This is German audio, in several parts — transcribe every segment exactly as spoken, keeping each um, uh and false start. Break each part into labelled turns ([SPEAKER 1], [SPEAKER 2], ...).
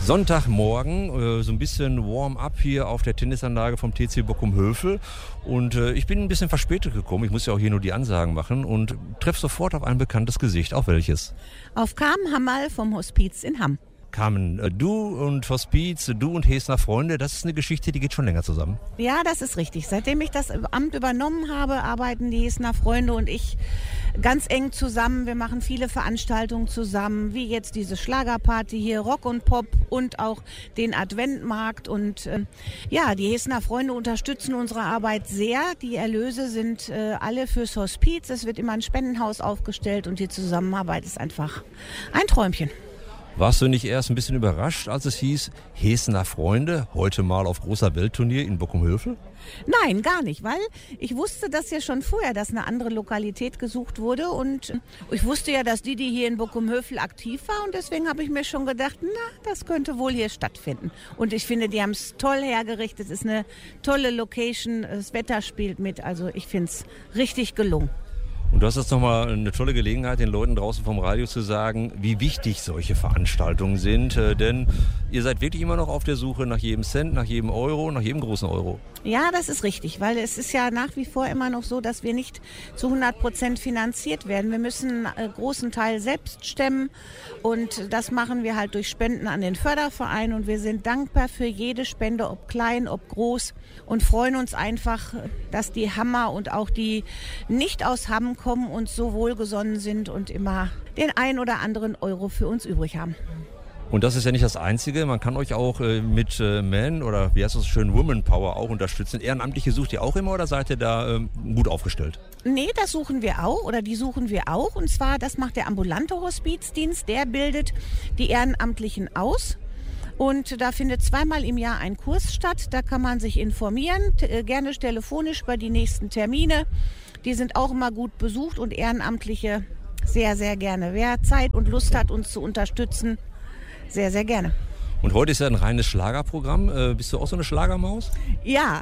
[SPEAKER 1] Sonntagmorgen, äh, so ein bisschen Warm-up hier auf der Tennisanlage vom T C Bochum-Hövel. Und äh, ich bin ein bisschen verspätet gekommen. Ich muss ja auch hier nur die Ansagen machen und treffe sofort auf ein bekanntes Gesicht. Auf welches?
[SPEAKER 2] Auf Carmen Hammerl vom Hospiz in Hamm.
[SPEAKER 1] Carmen, äh, du und Hospiz, du und Hesner Freunde, das ist eine Geschichte, die geht schon länger zusammen.
[SPEAKER 2] Ja, das ist richtig. Seitdem ich das Amt übernommen habe, arbeiten die Hesner Freunde und ich ganz eng zusammen. Wir machen viele Veranstaltungen zusammen, wie jetzt diese Schlagerparty hier, Rock und Pop und auch den Adventmarkt. Und äh, ja, die Hesner Freunde unterstützen unsere Arbeit sehr. Die Erlöse sind äh, alle fürs Hospiz. Es wird immer ein Spendenhaus aufgestellt und die Zusammenarbeit ist einfach ein Träumchen.
[SPEAKER 1] Warst du nicht erst ein bisschen überrascht, als es hieß, Hesner Freunde, heute mal auf großer Weltturnier in Bochum-Hövel?
[SPEAKER 2] Nein, gar nicht, weil ich wusste das ja schon vorher, dass eine andere Lokalität gesucht wurde und ich wusste ja, dass die, die hier in Bochum-Hövel aktiv war und deswegen habe ich mir schon gedacht, na, das könnte wohl hier stattfinden. Und ich finde, die haben es toll hergerichtet, es ist eine tolle Location, das Wetter spielt mit, also ich finde es richtig gelungen.
[SPEAKER 1] Und du hast jetzt nochmal eine tolle Gelegenheit, den Leuten draußen vom Radio zu sagen, wie wichtig solche Veranstaltungen sind. Äh, denn ihr seid wirklich immer noch auf der Suche nach jedem Cent, nach jedem Euro, nach jedem großen Euro.
[SPEAKER 2] Ja, das ist richtig, weil es ist ja nach wie vor immer noch so, dass wir nicht zu hundert Prozent finanziert werden. Wir müssen einen großen Teil selbst stemmen und das machen wir halt durch Spenden an den Förderverein und wir sind dankbar für jede Spende, ob klein, ob groß und freuen uns einfach, dass die Hammer und auch die nicht aus Hamm kommen und so wohlgesonnen sind und immer den ein oder anderen Euro für uns übrig haben.
[SPEAKER 1] Und das ist ja nicht das Einzige. Man kann euch auch äh, mit äh, Man oder wie heißt das schön, Woman Power auch unterstützen. Ehrenamtliche sucht ihr auch immer oder seid ihr da ähm, gut aufgestellt?
[SPEAKER 2] Nee, das suchen wir auch oder die suchen wir auch. Und zwar, das macht der ambulante Hospizdienst. Der bildet die Ehrenamtlichen aus. Und da findet zweimal im Jahr ein Kurs statt. Da kann man sich informieren, t- gerne telefonisch bei die nächsten Termine. Die sind auch immer gut besucht und Ehrenamtliche sehr, sehr gerne. Wer Zeit und Lust hat, uns zu unterstützen, sehr, sehr gerne.
[SPEAKER 1] Und heute ist ja ein reines Schlagerprogramm. Äh, bist du auch so eine Schlagermaus?
[SPEAKER 2] Ja,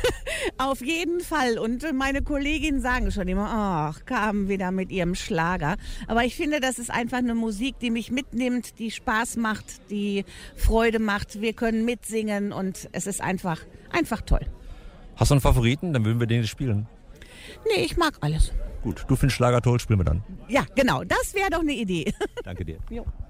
[SPEAKER 2] auf jeden Fall. Und meine Kolleginnen sagen schon immer, ach, kamen wieder mit ihrem Schlager. Aber ich finde, das ist einfach eine Musik, die mich mitnimmt, die Spaß macht, die Freude macht. Wir können mitsingen und es ist einfach, einfach toll.
[SPEAKER 1] Hast du einen Favoriten? Dann würden wir den spielen.
[SPEAKER 2] Nee, ich mag alles.
[SPEAKER 1] Gut, du findest Schlager toll, spielen wir dann.
[SPEAKER 2] Ja, genau. Das wäre doch eine Idee.
[SPEAKER 1] Danke dir.
[SPEAKER 2] Jo.